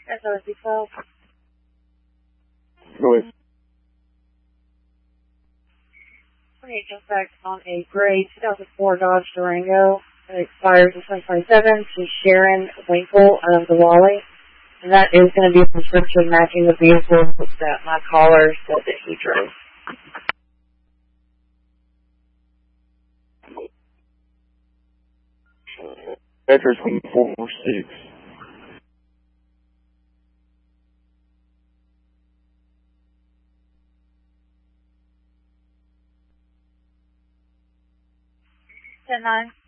SOSD 12. Go ahead. 28 suspect on a gray 2004 Dodge Durango that expires in 2027 to Sharon Winkle of the Wally. And that is going to be a prescription matching the vehicle that my caller said that he drove. Address 446. Ten nine.